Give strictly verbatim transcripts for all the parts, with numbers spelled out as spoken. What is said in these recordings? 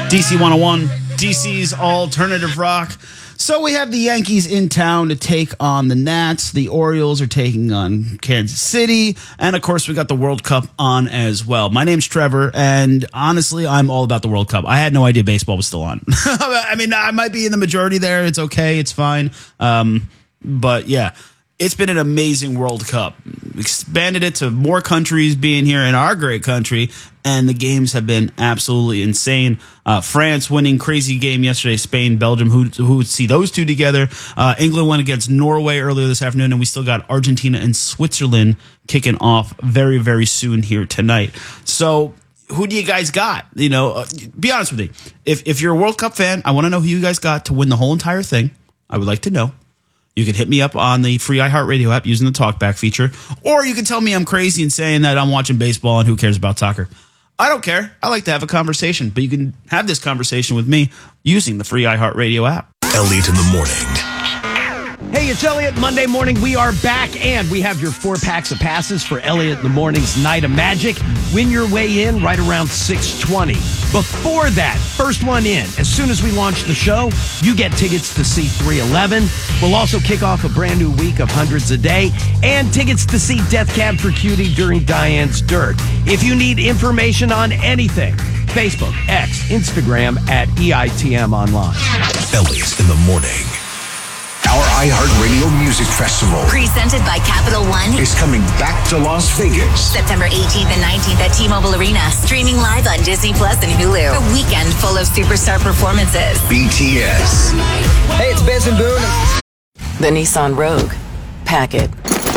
D C one oh one, D C's alternative rock. So we have the Yankees in town to take on the Nats. The Orioles are taking on Kansas City. And, of course, we got the World Cup on as well. My name's Trevor, and honestly, I'm all about the World Cup. I had no idea baseball was still on. I mean, I might be in the majority there. It's okay. It's fine. Um, but, yeah. It's been an amazing World Cup. Expanded it to more countries being here in our great country, and the games have been absolutely insane. Uh, France winning crazy game yesterday. Spain, Belgium, who who would see those two together? Uh, England went against Norway earlier this afternoon, and we still got Argentina and Switzerland kicking off very, very soon here tonight. So who do you guys got? You know, uh, be honest with me. If, if you're a World Cup fan, I want to know who you guys got to win the whole entire thing. I would like to know. You can hit me up on the free iHeartRadio app using the talkback feature, or you can tell me I'm crazy and saying that I'm watching baseball and who cares about soccer. I don't care. I like to have a conversation, but you can have this conversation with me using the free iHeartRadio app. Elliot in the morning. Hey, it's Elliot. Monday morning, we are back, and we have your four packs of passes for Elliot in the Morning's Night of Magic. Win your way in right around six twenty. Before that, first one in, as soon as we launch the show, you get tickets to see three eleven. We'll also kick off a brand new week of Hundreds a Day, and tickets to see Death Cab for Cutie during Diane's Dirt. If you need information on anything, Facebook, X, Instagram at E I T M Online. Elliot in the morning. Our iHeartRadio Music Festival, presented by Capital One, is coming back to Las Vegas. September eighteenth and nineteenth at T-Mobile Arena. Streaming live on Disney Plus and Hulu. A weekend full of superstar performances. B T S. Hey, it's Benson Boone. The Nissan Rogue. Pack it.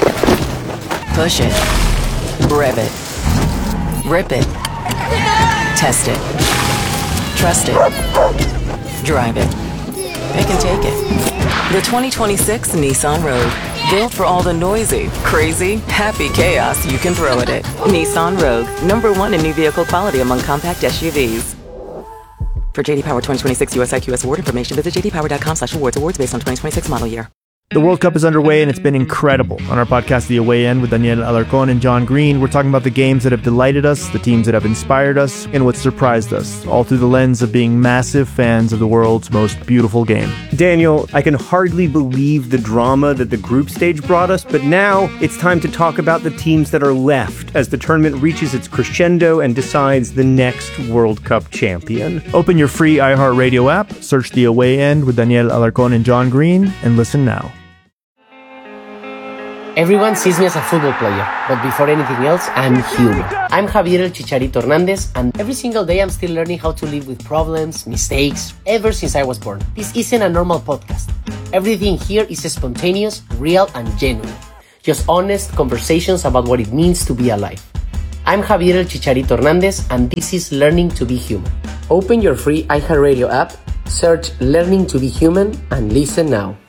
Push it. Rev it. Rip it. Test it. Trust it. Drive it. Pick and take it. The twenty twenty-six Nissan Rogue. Built for all the noisy, crazy, happy chaos you can throw at it. Nissan Rogue. Number one in new vehicle quality among compact S U Vs. For J D Power twenty twenty-six U S I Q S award information, visit j d power dot com slash awards. Awards based on twenty twenty-six model year. The World Cup is underway, and it's been incredible. On our podcast, The Away End, with Daniel Alarcón and John Green, we're talking about the games that have delighted us, the teams that have inspired us, and what surprised us, all through the lens of being massive fans of the world's most beautiful game. Daniel, I can hardly believe the drama that the group stage brought us, but now it's time to talk about the teams that are left as the tournament reaches its crescendo and decides the next World Cup champion. Open your free iHeartRadio app, search The Away End with Daniel Alarcón and John Green, and listen now. Everyone sees me as a football player, but before anything else, I'm human. I'm Javier El Chicharito Hernandez, and every single day I'm still learning how to live with problems, mistakes, ever since I was born. This isn't a normal podcast. Everything here is spontaneous, real, and genuine. Just honest conversations about what it means to be alive. I'm Javier El Chicharito Hernandez, and this is Learning to be Human. Open your free iHeartRadio app, search Learning to be Human, and listen now.